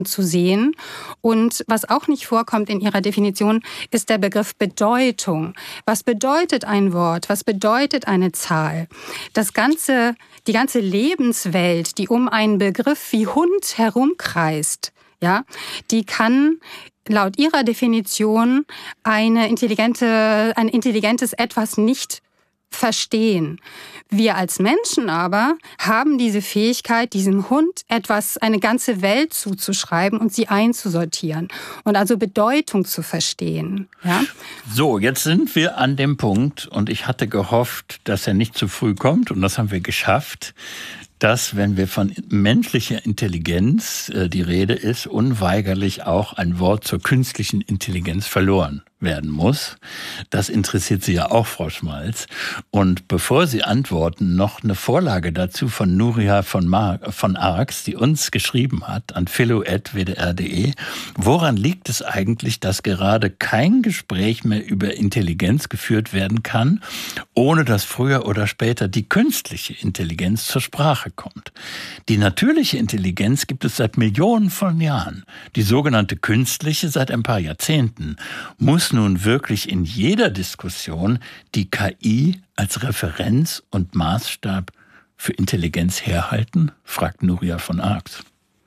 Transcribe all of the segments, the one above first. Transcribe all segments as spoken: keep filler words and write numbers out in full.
zu sehen. Und was auch nicht vorkommt in Ihrer Definition, ist der Begriff Bedeutung. Was bedeutet ein Wort? Was bedeutet eine Zahl? Das ganze, die ganze Lebenswelt, die um einen Begriff wie Hund herumkreist, ja, die kann laut Ihrer Definition eine intelligente, ein intelligentes Etwas nicht verstehen. Wir als Menschen aber haben diese Fähigkeit, diesem Hund etwas, eine ganze Welt zuzuschreiben und sie einzusortieren und also Bedeutung zu verstehen. Ja? So, jetzt sind wir an dem Punkt und ich hatte gehofft, dass er nicht zu früh kommt und das haben wir geschafft, dass, wenn wir von menschlicher Intelligenz äh, die Rede ist, unweigerlich auch ein Wort zur künstlichen Intelligenz verloren werden muss. Das interessiert Sie ja auch, Frau Schmalz. Und bevor Sie antworten, noch eine Vorlage dazu von Nuria von, Mar- von Arx, die uns geschrieben hat an philo at w d r punkt d e. Woran liegt es eigentlich, dass gerade kein Gespräch mehr über Intelligenz geführt werden kann, ohne dass früher oder später die künstliche Intelligenz zur Sprache kommt? Die natürliche Intelligenz gibt es seit Millionen von Jahren. Die sogenannte künstliche seit ein paar Jahrzehnten. Muss nun wirklich in jeder Diskussion die K I als Referenz und Maßstab für Intelligenz herhalten? Fragt Nuria von Arx.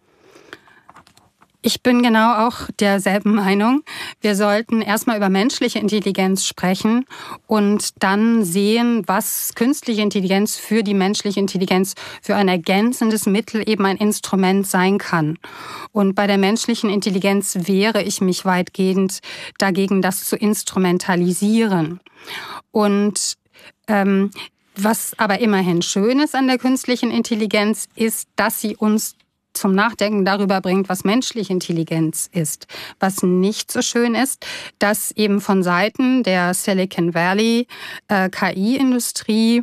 Ich bin genau auch derselben Meinung. Wir sollten erstmal über menschliche Intelligenz sprechen und dann sehen, was künstliche Intelligenz für die menschliche Intelligenz für ein ergänzendes Mittel, eben ein Instrument sein kann. Und bei der menschlichen Intelligenz wehre ich mich weitgehend dagegen, das zu instrumentalisieren. Und ähm, was aber immerhin schön ist an der künstlichen Intelligenz, ist, dass sie uns zum Nachdenken darüber bringt, was menschliche Intelligenz ist. Was nicht so schön ist, dass eben von Seiten der Silicon Valley äh, K I-Industrie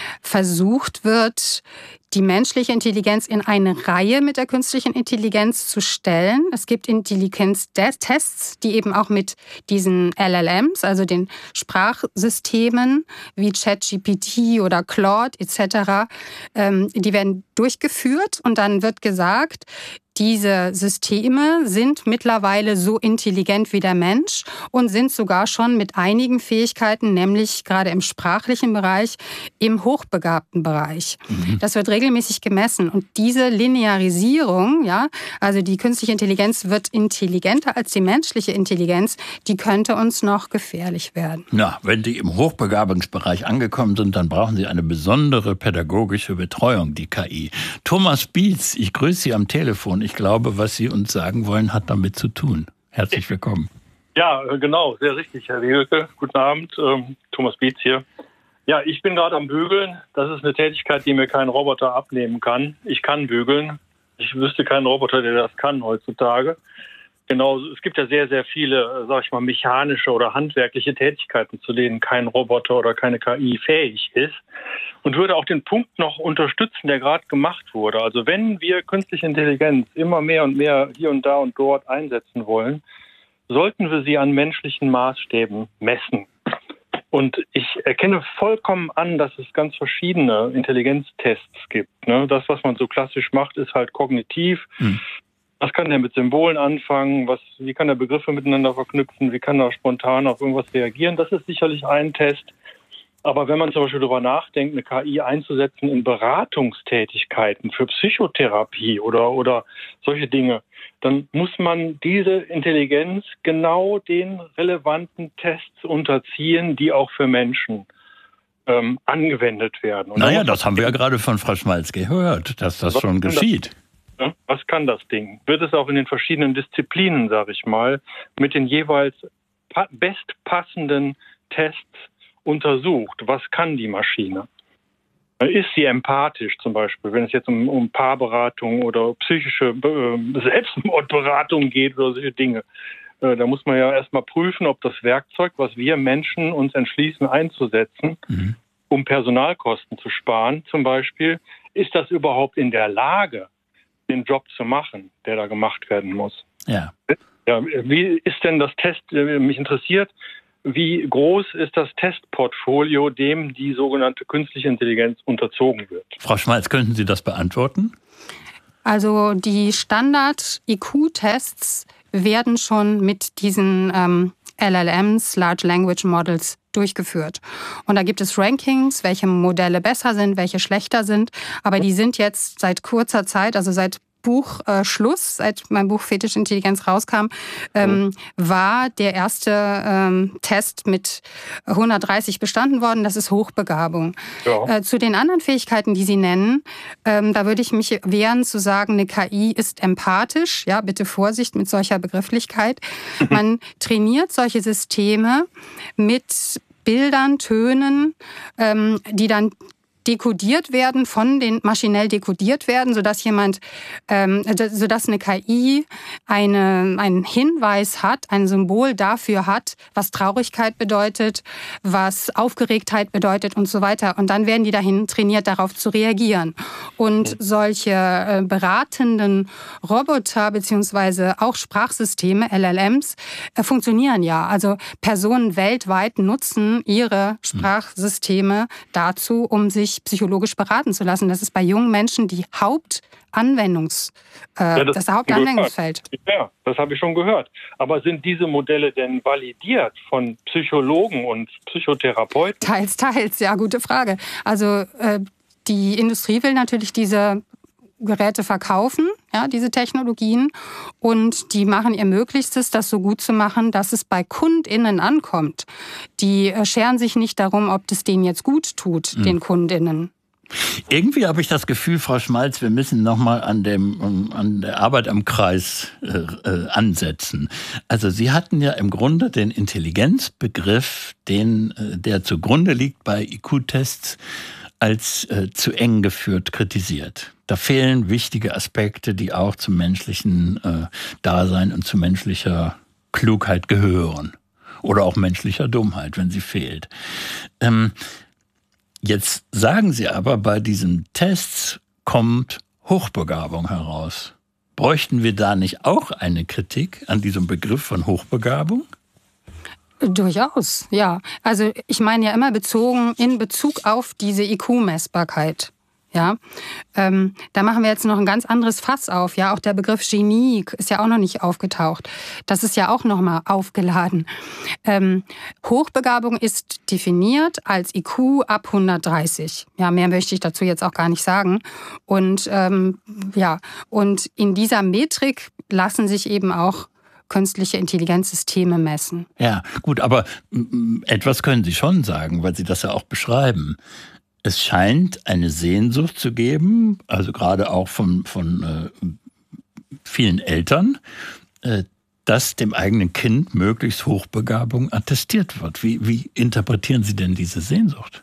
versucht wird, die menschliche Intelligenz in eine Reihe mit der künstlichen Intelligenz zu stellen. Es gibt Intelligenztests, die eben auch mit diesen L L Ms, also den Sprachsystemen wie ChatGPT oder Claude et cetera, ähm, die werden durchgeführt und dann wird gesagt, diese Systeme sind mittlerweile so intelligent wie der Mensch und sind sogar schon mit einigen Fähigkeiten, nämlich gerade im sprachlichen Bereich, im hochbegabten Bereich. Mhm. Das wird regelmäßig gemessen. Und diese Linearisierung, ja, also die künstliche Intelligenz wird intelligenter als die menschliche Intelligenz, die könnte uns noch gefährlich werden. Na, wenn die im Hochbegabungsbereich angekommen sind, dann brauchen sie eine besondere pädagogische Betreuung, die K I. Thomas Bietz, ich grüße Sie am Telefon. Ich glaube, was Sie uns sagen wollen, hat damit zu tun. Herzlich willkommen. Ja, genau, sehr richtig, Herr Wegelke. Guten Abend, ähm, Thomas Bietz hier. Ja, ich bin gerade am Bügeln. Das ist eine Tätigkeit, die mir kein Roboter abnehmen kann. Ich kann bügeln. Ich wüsste keinen Roboter, der das kann heutzutage. Genau, es gibt ja sehr, sehr viele, sag ich mal, mechanische oder handwerkliche Tätigkeiten, zu denen kein Roboter oder keine K I fähig ist. Und würde auch den Punkt noch unterstützen, der gerade gemacht wurde. Also wenn wir künstliche Intelligenz immer mehr und mehr hier und da und dort einsetzen wollen, sollten wir sie an menschlichen Maßstäben messen. Und ich erkenne vollkommen an, dass es ganz verschiedene Intelligenztests gibt. Das, was man so klassisch macht, ist halt kognitiv. Hm. Was kann der mit Symbolen anfangen? Was, wie kann er Begriffe miteinander verknüpfen? Wie kann er spontan auf irgendwas reagieren? Das ist sicherlich ein Test. Aber wenn man zum Beispiel darüber nachdenkt, eine K I einzusetzen in Beratungstätigkeiten für Psychotherapie oder, oder solche Dinge, dann muss man diese Intelligenz genau den relevanten Tests unterziehen, die auch für Menschen ähm, angewendet werden. Und naja, das haben wir ja gerade von Frau Schmalz gehört, dass das schon geschieht. Das, ne? Was kann das Ding? Wird es auch in den verschiedenen Disziplinen, sage ich mal, mit den jeweils pa- bestpassenden Tests untersucht, was kann die Maschine? Ist sie empathisch zum Beispiel, wenn es jetzt um, um Paarberatung oder psychische äh, Selbstmordberatung geht oder solche Dinge? Äh, da muss man ja erstmal prüfen, ob das Werkzeug, was wir Menschen uns entschließen einzusetzen, mhm. um Personalkosten zu sparen zum Beispiel, ist das überhaupt in der Lage, den Job zu machen, der da gemacht werden muss? Ja. Ja, wie ist denn das Test, äh, mich interessiert, wie groß ist das Testportfolio, dem die sogenannte künstliche Intelligenz unterzogen wird? Frau Schmalz, könnten Sie das beantworten? Also die Standard-I Q-Tests werden schon mit diesen ähm, L L Ms, Large Language Models, durchgeführt. Und da gibt es Rankings, welche Modelle besser sind, welche schlechter sind. Aber die sind jetzt seit kurzer Zeit, also seit Buchschluss, seit mein Buch Fetische Intelligenz rauskam, ähm, war der erste ähm, Test mit hundertdreißig bestanden worden. Das ist Hochbegabung. Ja. Äh, zu den anderen Fähigkeiten, die Sie nennen, ähm, da würde ich mich wehren zu sagen, eine K I ist empathisch. Ja, bitte Vorsicht mit solcher Begrifflichkeit. Man trainiert solche Systeme mit Bildern, Tönen, ähm, die dann dekodiert werden, von den maschinell dekodiert werden, sodass jemand, ähm, sodass eine K I eine, einen Hinweis hat, ein Symbol dafür hat, was Traurigkeit bedeutet, was Aufgeregtheit bedeutet und so weiter. Und dann werden die dahin trainiert, darauf zu reagieren. Und solche äh, beratenden Roboter beziehungsweise auch Sprachsysteme, L L Ms, äh, funktionieren ja. Also Personen weltweit nutzen ihre Sprachsysteme dazu, um sich psychologisch beraten zu lassen. Das ist bei jungen Menschen die Hauptanwendungs, äh, ja, das, das Hauptanwendungsfeld. Ja, das habe ich schon gehört. Aber sind diese Modelle denn validiert von Psychologen und Psychotherapeuten? Teils, teils, ja, gute Frage. Also äh, die Industrie will natürlich diese Geräte verkaufen, ja, diese Technologien, und die machen ihr Möglichstes, das so gut zu machen, dass es bei KundInnen ankommt. Die äh, scheren sich nicht darum, ob das denen jetzt gut tut, mhm. den KundInnen. Irgendwie habe ich das Gefühl, Frau Schmalz, wir müssen nochmal an dem, an der Arbeit am Kreis äh, äh, ansetzen. Also Sie hatten ja im Grunde den Intelligenzbegriff, den, äh, der zugrunde liegt bei I Q-Tests, als äh, zu eng geführt kritisiert. Da fehlen wichtige Aspekte, die auch zum menschlichen äh, Dasein und zu menschlicher Klugheit gehören. Oder auch menschlicher Dummheit, wenn sie fehlt. Ähm, jetzt sagen Sie aber, bei diesen Tests kommt Hochbegabung heraus. Bräuchten wir da nicht auch eine Kritik an diesem Begriff von Hochbegabung? Durchaus, ja. Also ich meine ja immer bezogen in Bezug auf diese I Q-Messbarkeit. Ja, ähm, da machen wir jetzt noch ein ganz anderes Fass auf. Ja, auch der Begriff Genie ist ja auch noch nicht aufgetaucht. Das ist ja auch noch mal aufgeladen. Ähm, Hochbegabung ist definiert als I Q ab hundertdreißig. Ja, mehr möchte ich dazu jetzt auch gar nicht sagen. Und ähm, ja, und in dieser Metrik lassen sich eben auch künstliche Intelligenzsysteme messen. Ja, gut, aber etwas können Sie schon sagen, weil Sie das ja auch beschreiben. Es scheint eine Sehnsucht zu geben, also gerade auch von, von äh, vielen Eltern, äh, dass dem eigenen Kind möglichst Hochbegabung attestiert wird. Wie, wie interpretieren Sie denn diese Sehnsucht?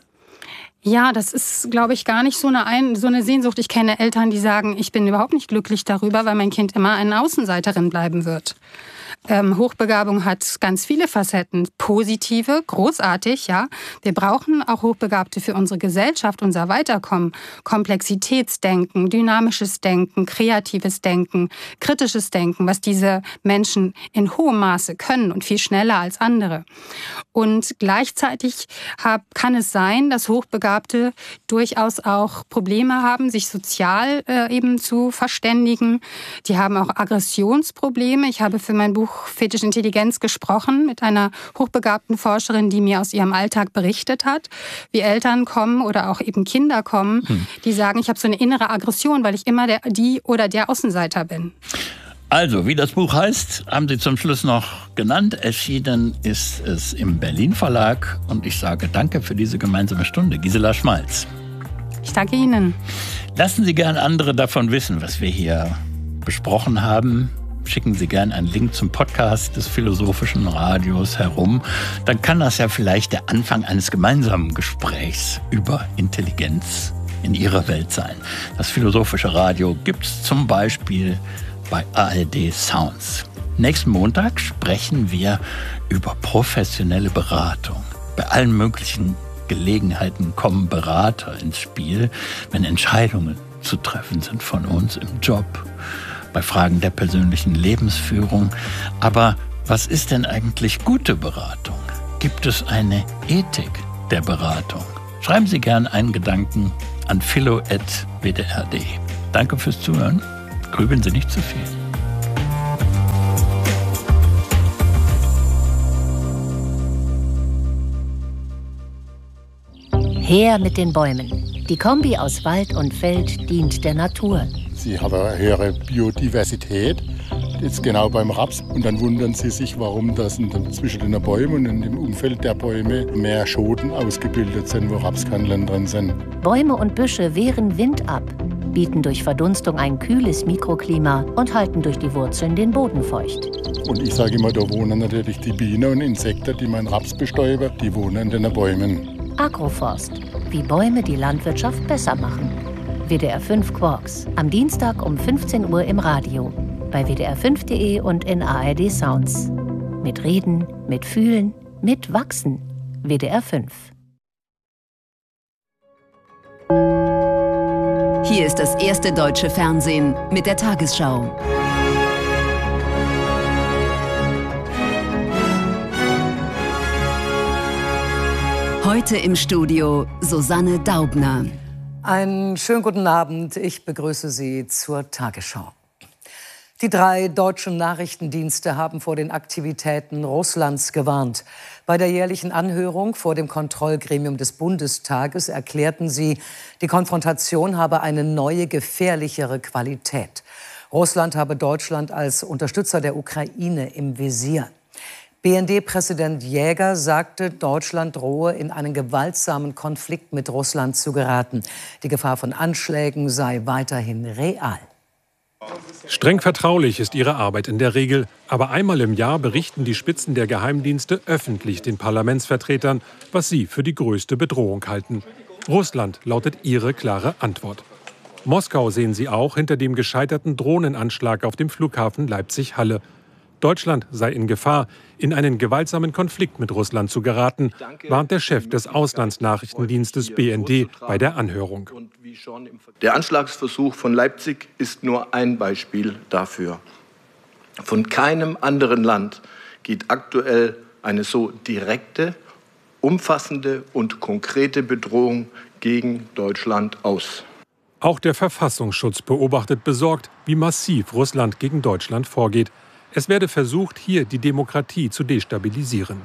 Ja, das ist, glaube ich, gar nicht so eine, Ein- so eine Sehnsucht. Ich kenne Eltern, die sagen, ich bin überhaupt nicht glücklich darüber, weil mein Kind immer eine Außenseiterin bleiben wird. Ähm, Hochbegabung hat ganz viele Facetten. Positive, großartig, ja. Wir brauchen auch Hochbegabte für unsere Gesellschaft, unser Weiterkommen. Komplexitätsdenken, dynamisches Denken, kreatives Denken, kritisches Denken, was diese Menschen in hohem Maße können und viel schneller als andere. Und gleichzeitig hab, kann es sein, dass Hochbegabte durchaus auch Probleme haben, sich sozial äh, eben zu verständigen. Die haben auch Aggressionsprobleme. Ich habe für mein Buch Fetische Intelligenz gesprochen mit einer hochbegabten Forscherin, die mir aus ihrem Alltag berichtet hat, wie Eltern kommen oder auch eben Kinder kommen, hm. die sagen, ich habe so eine innere Aggression, weil ich immer der, die oder der Außenseiter bin. Also, wie das Buch heißt, haben Sie zum Schluss noch genannt. Erschienen ist es im Berlin Verlag. Und ich sage danke für diese gemeinsame Stunde. Gisela Schmalz. Ich danke Ihnen. Lassen Sie gern andere davon wissen, was wir hier besprochen haben. Schicken Sie gern einen Link zum Podcast des Philosophischen Radios herum. Dann kann das ja vielleicht der Anfang eines gemeinsamen Gesprächs über Intelligenz in Ihrer Welt sein. Das Philosophische Radio gibt es zum Beispiel bei A R D Sounds. Nächsten Montag sprechen wir über professionelle Beratung. Bei allen möglichen Gelegenheiten kommen Berater ins Spiel, wenn Entscheidungen zu treffen sind von uns im Job, bei Fragen der persönlichen Lebensführung. Aber was ist denn eigentlich gute Beratung? Gibt es eine Ethik der Beratung? Schreiben Sie gern einen Gedanken an philo at w d r punkt d e. Danke fürs Zuhören. Grübeln Sie nicht zu viel. Her mit den Bäumen. Die Kombi aus Wald und Feld dient der Natur. Sie haben eine höhere Biodiversität, jetzt genau beim Raps. Und dann wundern Sie sich, warum das zwischen den Bäumen und im Umfeld der Bäume mehr Schoten ausgebildet sind, wo Rapskandeln drin sind. Bäume und Büsche wehren Wind ab, bieten durch Verdunstung ein kühles Mikroklima und halten durch die Wurzeln den Boden feucht. Und ich sage immer, da wohnen natürlich die Bienen und Insekten, die meinen Raps bestäuben, die wohnen in den Bäumen. Agroforst. Wie Bäume die Landwirtschaft besser machen. W D R fünf Quarks. Am Dienstag um fünfzehn Uhr im Radio. Bei w d r fünf punkt d e und in A R D Sounds. Mit Reden, mit Fühlen, mit Wachsen. W D R fünf. Hier ist das erste deutsche Fernsehen mit der Tagesschau. Heute im Studio Susanne Daubner. Einen schönen guten Abend. Ich begrüße Sie zur Tagesschau. Die drei deutschen Nachrichtendienste haben vor den Aktivitäten Russlands gewarnt. Bei der jährlichen Anhörung vor dem Kontrollgremium des Bundestages erklärten sie, die Konfrontation habe eine neue, gefährlichere Qualität. Russland habe Deutschland als Unterstützer der Ukraine im Visier. B N D-Präsident Jäger sagte, Deutschland drohe in einen gewaltsamen Konflikt mit Russland zu geraten. Die Gefahr von Anschlägen sei weiterhin real. Streng vertraulich ist ihre Arbeit in der Regel. Aber einmal im Jahr berichten die Spitzen der Geheimdienste öffentlich den Parlamentsvertretern, was sie für die größte Bedrohung halten. Russland lautet ihre klare Antwort. Moskau sehen sie auch hinter dem gescheiterten Drohnenanschlag auf dem Flughafen Leipzig-Halle. Deutschland sei in Gefahr, in einen gewaltsamen Konflikt mit Russland zu geraten, warnt der Chef des Auslandsnachrichtendienstes B N D bei der Anhörung. Der Anschlagsversuch von Leipzig ist nur ein Beispiel dafür. Von keinem anderen Land geht aktuell eine so direkte, umfassende und konkrete Bedrohung gegen Deutschland aus. Auch der Verfassungsschutz beobachtet besorgt, wie massiv Russland gegen Deutschland vorgeht. Es werde versucht, hier die Demokratie zu destabilisieren.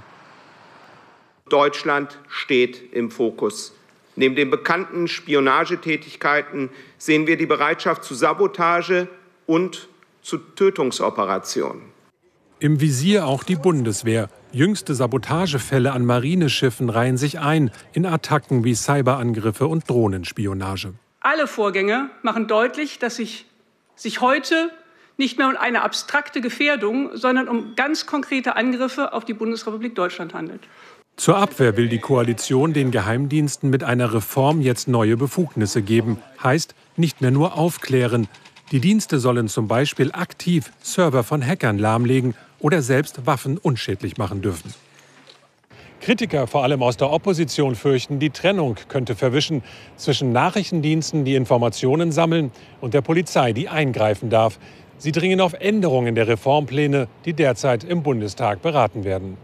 Deutschland steht im Fokus. Neben den bekannten Spionagetätigkeiten sehen wir die Bereitschaft zu Sabotage und zu Tötungsoperationen. Im Visier auch die Bundeswehr. Jüngste Sabotagefälle an Marineschiffen reihen sich ein in Attacken wie Cyberangriffe und Drohnenspionage. Alle Vorgänge machen deutlich, dass sich, sich heute nicht mehr um eine abstrakte Gefährdung, sondern um ganz konkrete Angriffe auf die Bundesrepublik Deutschland handelt. Zur Abwehr will die Koalition den Geheimdiensten mit einer Reform jetzt neue Befugnisse geben. Heißt, nicht mehr nur aufklären. Die Dienste sollen zum Beispiel aktiv Server von Hackern lahmlegen oder selbst Waffen unschädlich machen dürfen. Kritiker, vor allem aus der Opposition, fürchten, die Trennung könnte verwischen zwischen Nachrichtendiensten, die Informationen sammeln, und der Polizei, die eingreifen darf. Sie dringen auf Änderungen der Reformpläne, die derzeit im Bundestag beraten werden.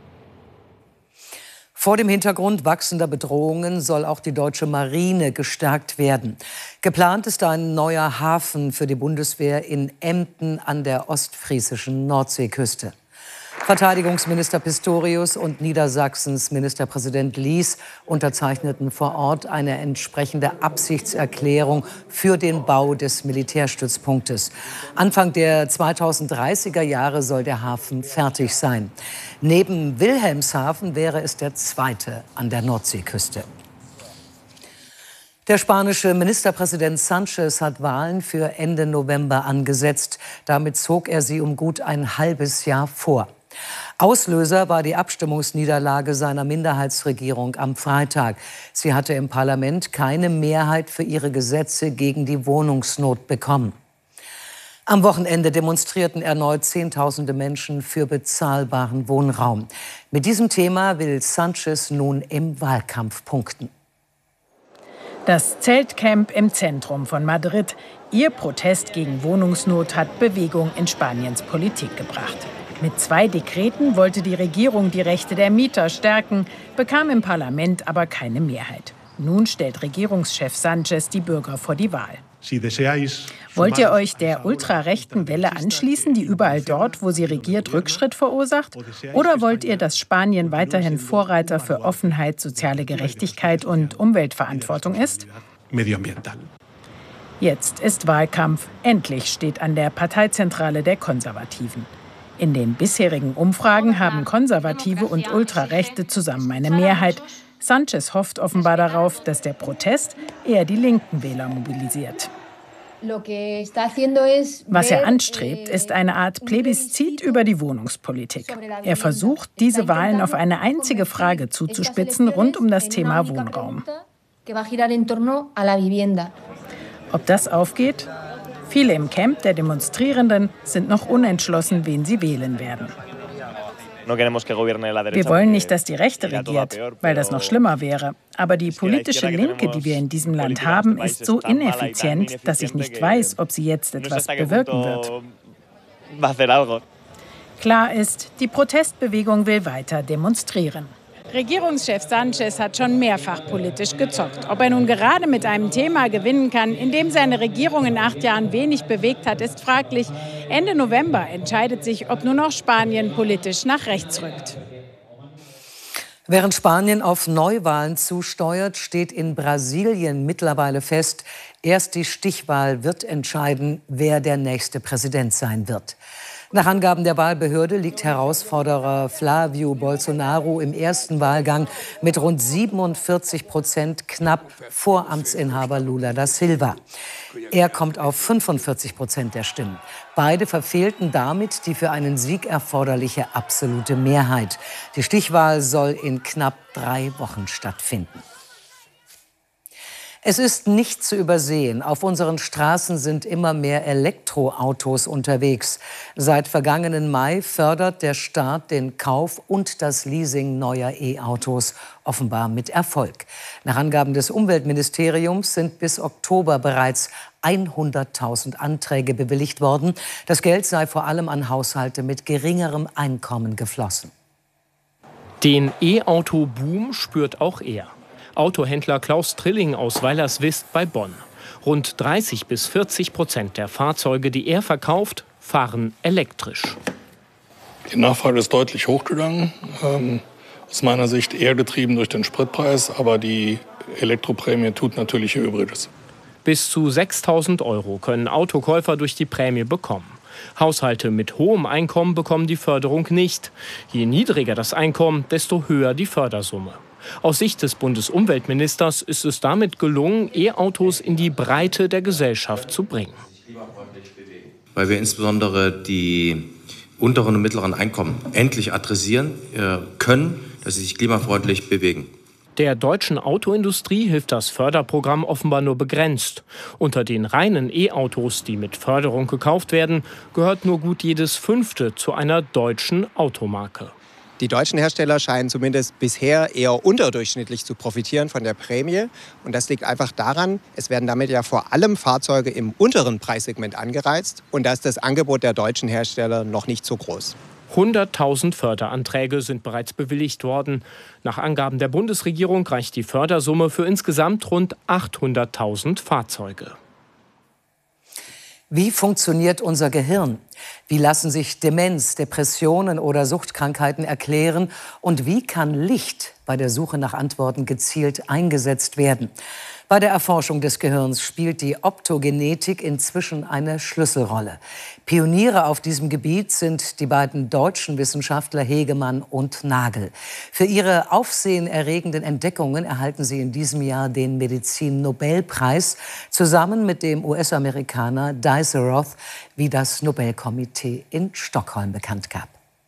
Vor dem Hintergrund wachsender Bedrohungen soll auch die deutsche Marine gestärkt werden. Geplant ist ein neuer Hafen für die Bundeswehr in Emden an der ostfriesischen Nordseeküste. Verteidigungsminister Pistorius und Niedersachsens Ministerpräsident Lies unterzeichneten vor Ort eine entsprechende Absichtserklärung für den Bau des Militärstützpunktes. Anfang der zweitausenddreißiger Jahre soll der Hafen fertig sein. Neben Wilhelmshaven wäre es der zweite an der Nordseeküste. Der spanische Ministerpräsident Sánchez hat Wahlen für Ende November angesetzt. Damit zog er sie um gut ein halbes Jahr vor. Auslöser war die Abstimmungsniederlage seiner Minderheitsregierung am Freitag. Sie hatte im Parlament keine Mehrheit für ihre Gesetze gegen die Wohnungsnot bekommen. Am Wochenende demonstrierten erneut Zehntausende Menschen für bezahlbaren Wohnraum. Mit diesem Thema will Sánchez nun im Wahlkampf punkten. Das Zeltcamp im Zentrum von Madrid. Ihr Protest gegen Wohnungsnot hat Bewegung in Spaniens Politik gebracht. Mit zwei Dekreten wollte die Regierung die Rechte der Mieter stärken, bekam im Parlament aber keine Mehrheit. Nun stellt Regierungschef Sánchez die Bürger vor die Wahl. Wollt ihr euch der ultrarechten Welle anschließen, die überall dort, wo sie regiert, Rückschritt verursacht? Oder wollt ihr, dass Spanien weiterhin Vorreiter für Offenheit, soziale Gerechtigkeit und Umweltverantwortung ist? Jetzt ist Wahlkampf. Endlich steht an der Parteizentrale der Konservativen. In den bisherigen Umfragen haben Konservative und Ultrarechte zusammen eine Mehrheit. Sánchez hofft offenbar darauf, dass der Protest eher die linken Wähler mobilisiert. Was er anstrebt, ist eine Art Plebiszit über die Wohnungspolitik. Er versucht, diese Wahlen auf eine einzige Frage zuzuspitzen rund um das Thema Wohnraum. Ob das aufgeht? Viele im Camp der Demonstrierenden sind noch unentschlossen, wen sie wählen werden. Wir wollen nicht, dass die Rechte regiert, weil das noch schlimmer wäre. Aber die politische Linke, die wir in diesem Land haben, ist so ineffizient, dass ich nicht weiß, ob sie jetzt etwas bewirken wird. Klar ist, die Protestbewegung will weiter demonstrieren. Regierungschef Sánchez hat schon mehrfach politisch gezockt. Ob er nun gerade mit einem Thema gewinnen kann, in dem seine Regierung in acht Jahren wenig bewegt hat, ist fraglich. Ende November entscheidet sich, ob nur noch Spanien politisch nach rechts rückt. Während Spanien auf Neuwahlen zusteuert, steht in Brasilien mittlerweile fest, erst die Stichwahl wird entscheiden, wer der nächste Präsident sein wird. Nach Angaben der Wahlbehörde liegt Herausforderer Flávio Bolsonaro im ersten Wahlgang mit rund siebenundvierzig Prozent knapp vor Amtsinhaber Lula da Silva. Er kommt auf fünfundvierzig Prozent der Stimmen. Beide verfehlten damit die für einen Sieg erforderliche absolute Mehrheit. Die Stichwahl soll in knapp drei Wochen stattfinden. Es ist nicht zu übersehen, auf unseren Straßen sind immer mehr Elektroautos unterwegs. Seit vergangenen Mai fördert der Staat den Kauf und das Leasing neuer E-Autos, offenbar mit Erfolg. Nach Angaben des Umweltministeriums sind bis Oktober bereits hunderttausend Anträge bewilligt worden. Das Geld sei vor allem an Haushalte mit geringerem Einkommen geflossen. Den E-Auto-Boom spürt auch er. Autohändler Klaus Trilling aus Weilerswist bei Bonn. Rund dreißig bis vierzig Prozent der Fahrzeuge, die er verkauft, fahren elektrisch. Die Nachfrage ist deutlich hochgegangen. Ähm, aus meiner Sicht eher getrieben durch den Spritpreis, aber die Elektroprämie tut natürlich ihr Übriges. Bis zu sechstausend Euro können Autokäufer durch die Prämie bekommen. Haushalte mit hohem Einkommen bekommen die Förderung nicht. Je niedriger das Einkommen, desto höher die Fördersumme. Aus Sicht des Bundesumweltministers ist es damit gelungen, E-Autos in die Breite der Gesellschaft zu bringen. Weil wir insbesondere die unteren und mittleren Einkommen endlich adressieren können, dass sie sich klimafreundlich bewegen. Der deutschen Autoindustrie hilft das Förderprogramm offenbar nur begrenzt. Unter den reinen E-Autos, die mit Förderung gekauft werden, gehört nur gut jedes fünfte zu einer deutschen Automarke. Die deutschen Hersteller scheinen zumindest bisher eher unterdurchschnittlich zu profitieren von der Prämie. Und das liegt einfach daran, es werden damit ja vor allem Fahrzeuge im unteren Preissegment angereizt. Und da ist das Angebot der deutschen Hersteller noch nicht so groß. hunderttausend Förderanträge sind bereits bewilligt worden. Nach Angaben der Bundesregierung reicht die Fördersumme für insgesamt rund achthunderttausend Fahrzeuge. Wie funktioniert unser Gehirn? Wie lassen sich Demenz, Depressionen oder Suchtkrankheiten erklären? Und wie kann Licht bei der Suche nach Antworten gezielt eingesetzt werden? Bei der Erforschung des Gehirns spielt die Optogenetik inzwischen eine Schlüsselrolle. Pioniere auf diesem Gebiet sind die beiden deutschen Wissenschaftler Hegemann und Nagel. Für ihre aufsehenerregenden Entdeckungen erhalten sie in diesem Jahr den Medizin-Nobelpreis zusammen mit dem U S-Amerikaner Diceroth, wie das Nobelkomitee in Stockholm bekannt gab.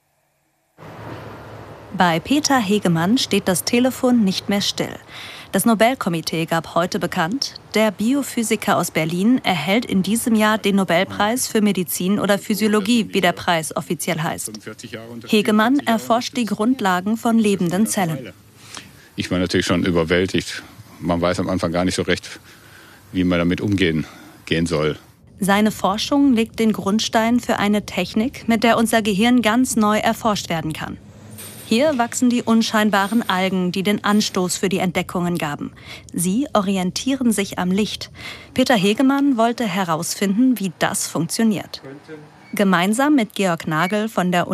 Bei Peter Hegemann steht das Telefon nicht mehr still. Das Nobelkomitee gab heute bekannt, der Biophysiker aus Berlin erhält in diesem Jahr den Nobelpreis für Medizin oder Physiologie, wie der Preis offiziell heißt. Hegemann erforscht die Grundlagen von lebenden Zellen. Ich war natürlich schon überwältigt. Man weiß am Anfang gar nicht so recht, wie man damit umgehen gehen soll. Seine Forschung legt den Grundstein für eine Technik, mit der unser Gehirn ganz neu erforscht werden kann. Hier wachsen die unscheinbaren Algen, die den Anstoß für die Entdeckungen gaben. Sie orientieren sich am Licht. Peter Hegemann wollte herausfinden, wie das funktioniert. Gemeinsam mit Georg Nagel von der